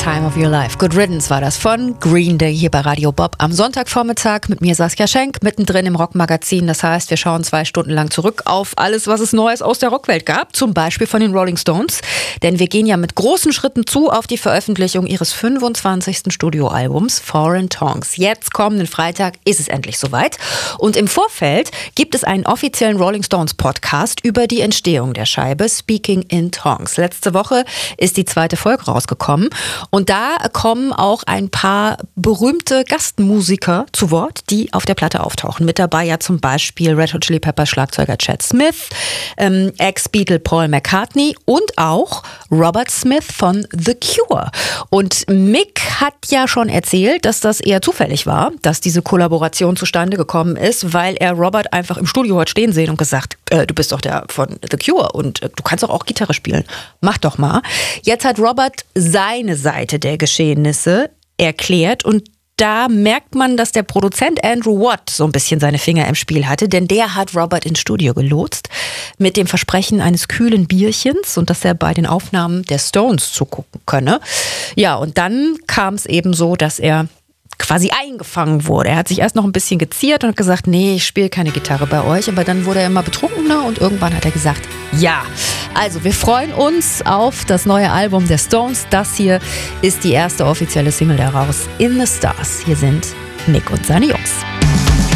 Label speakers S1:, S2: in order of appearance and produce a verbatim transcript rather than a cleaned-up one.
S1: Time of Your Life. Good Riddance war das von Green Day hier bei Radio Bob am Sonntagvormittag mit mir Saskia Schenk, mittendrin im Rockmagazin. Das heißt, wir schauen zwei Stunden lang zurück auf alles, was es Neues aus der Rockwelt gab. Zum Beispiel von den Rolling Stones. Denn wir gehen ja mit großen Schritten zu auf die Veröffentlichung ihres fünfundzwanzigsten Studioalbums Foreign Tongues. Jetzt kommenden Freitag ist es endlich soweit. Und im Vorfeld gibt es einen offiziellen Rolling Stones Podcast über die Entstehung der Scheibe Speaking in Tongues. Letzte Woche ist die zweite Folge rausgekommen. Und da kommen auch ein paar berühmte Gastmusiker zu Wort, die auf der Platte auftauchen. Mit dabei ja zum Beispiel Red Hot Chili Peppers Schlagzeuger Chad Smith, ähm, Ex-Beatle Paul McCartney und auch Robert Smith von The Cure. Und Mick hat ja schon erzählt, dass das eher zufällig war, dass diese Kollaboration zustande gekommen ist, weil er Robert einfach im Studio hat stehen sehen und gesagt, äh, du bist doch der von The Cure und äh, du kannst doch auch Gitarre spielen. Mach doch mal. Jetzt hat Robert seine Seite der Geschehnisse erklärt und da merkt man, dass der Produzent Andrew Watt so ein bisschen seine Finger im Spiel hatte, denn der hat Robert ins Studio gelotst mit dem Versprechen eines kühlen Bierchens und dass er bei den Aufnahmen der Stones zugucken könne. Ja, und dann kam es eben so, dass er quasi eingefangen wurde. Er hat sich erst noch ein bisschen geziert und hat gesagt, nee, ich spiele keine Gitarre bei euch, aber dann wurde er immer betrunkener und irgendwann hat er gesagt, ja. Also wir freuen uns auf das neue Album der Stones. Das hier ist die erste offizielle Single daraus, In the Stars. Hier sind Mick und seine Jungs.